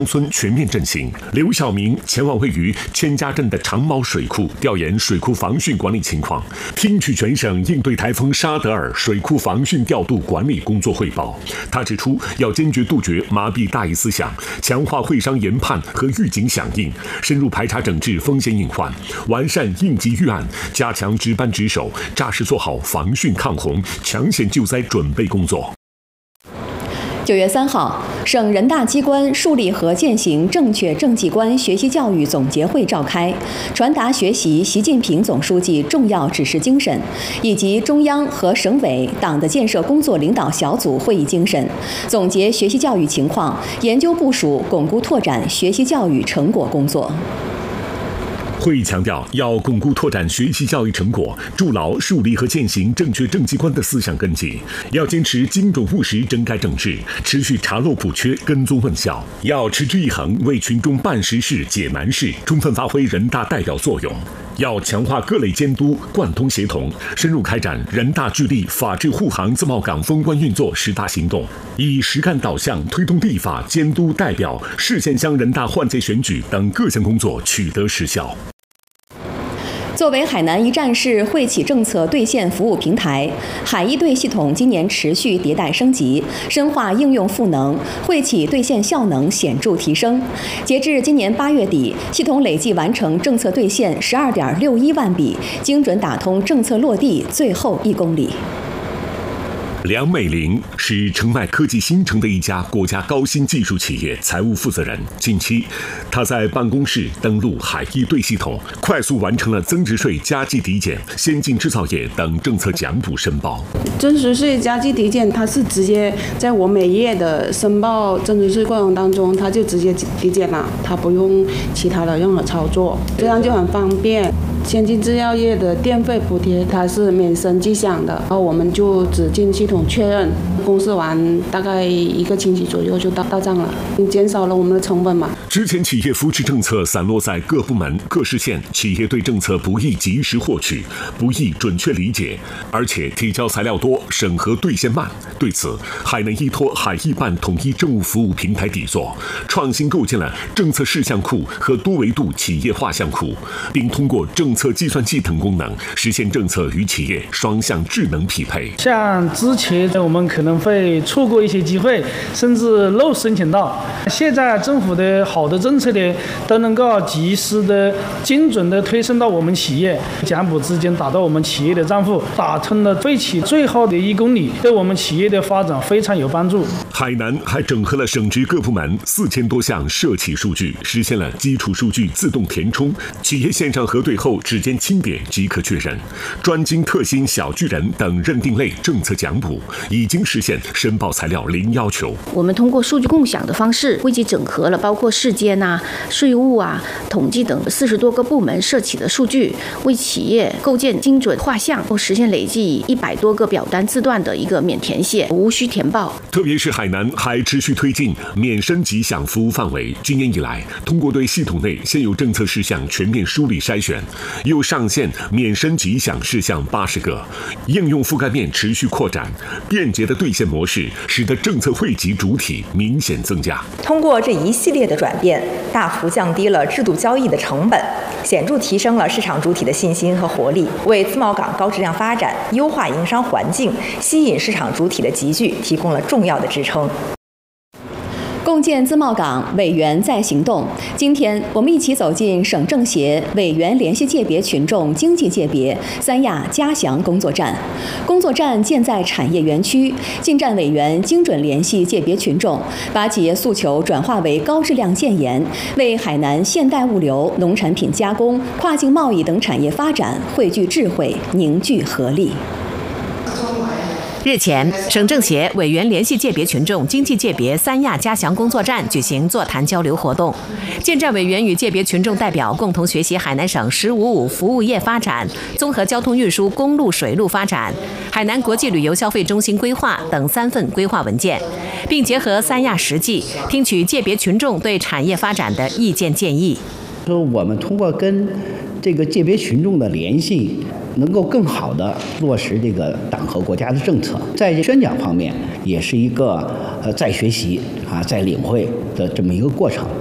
村全面振兴。刘晓明前往位于千家镇的长毛水库调研水库防汛管理情况，听取全省应对台风沙德尔水库防汛调度管理工作汇报。他指出，要坚决杜绝麻痹大意思想，强化会商研判和预警响应，深入排查整治风险隐患，完善应急预案，加强值班值守，扎实做好防汛抗洪、抢险救灾准备工作。 9月3号，省人大机关树立和践行正确政绩观学习教育总结会召开，传达学习习近平总书记重要指示精神，以及中央和省委党的建设工作领导小组会议精神，总结学习教育情况，研究部署巩固拓展学习教育成果工作。 会议强调，要巩固拓展学习教育成果，筑牢树立和践行正确政绩观的思想根基；要坚持精准务实整改整治，持续查漏补缺、跟踪问效；要持之以恒为群众办实事、解难事，充分发挥人大代表作用；要强化各类监督，贯通协同，深入开展人大聚力法治护航自贸港封关运作10大行动，以实干导向推动立法、监督、代表、市县乡人大换届选举等各项工作取得实效。 作为海南一站式惠企政策兑现服务平台，海一兑系统今年持续迭代升级，深化应用赋能，惠企兑现效能显著提升。截至今年8月底，系统累计完成政策兑现12.61万笔，精准打通政策落地最后1公里。 梁美玲是澄迈科技新城的一家国家高新技术企业财务负责人。近期，她在办公室登录海一兑系统，快速完成了增值税加计抵减、先进制造业等政策奖补申报。 增值税加计抵减，它是直接在我每月的申报增值税过程当中，它就直接抵减了，它不用其他的任何操作，这样就很方便。先进制药业的电费补贴它是免申即享的，然后我们就只进系统确认，公示完大概1个星期左右就到账了，减少了我们的成本嘛。 之前企业扶持政策散落在各部门、各市县，企业对政策不易及时获取，不易准确理解，而且提交材料多，审核兑现慢。对此，海南依托海一办统一政务服务平台底座，创新构建了政策事项库和多维度企业画像库，并通过政策计算器等功能，实现政策与企业双向智能匹配。 像之前我们可能会错过一些机会，甚至漏申请到。现在政府的好的政策呢，都能够及时的、精准的推送到我们企业，奖补资金打到我们企业的账户，打通了惠企最后的1公里，对我们企业的发展非常有帮助。 海南还整合了省直各部门4000多项社企数据，实现了基础数据自动填充，企业线上核对后指尖轻点即可确认。专精特新小巨人等认定类政策奖补已经实现申报材料零要求。 我们通过数据共享的方式，汇集整合了包括市监税务统计等40多个部门社企的数据，为企业构建精准画像，实现累计100多个表单字段的一个免填写，无需填报。 特别是海南还持续推进免申即享服务范围，今年以来，通过对系统内现有政策事项全面梳理筛选，又上线免申即享事项80个，应用覆盖面持续扩展，便捷的兑现模式使得政策惠及主体明显增加。 通过这一系列的转变，大幅降低了制度交易的成本，显著提升了市场主体的信心和活力，为自贸港高质量发展、优化营商环境、吸引市场主体的集聚提供了重要的支撑。 共建自贸港，委员在行动。今天，我们一起走进省政协委员联系界别群众经济界别三亚嘉祥工作站。工作站建在产业园区，进站委员精准联系界别群众，把企业诉求转化为高质量建言，为海南现代物流、农产品加工、跨境贸易等产业发展汇聚智慧，凝聚合力。 日前，省政协委员联系界别群众经济界别三亚嘉祥工作站举行座谈交流活动，建站委员与界别群众代表共同学习海南省“15+5”服务业发展、综合交通运输、公路、水路发展、海南国际旅游消费中心规划等3份规划文件，并结合三亚实际，听取界别群众对产业发展的意见建议。 说我们通过跟这个界别群众的联系， 能够更好地落实这个党和国家的政策。在宣讲方面，也是一个在学习在领会的这么一个过程。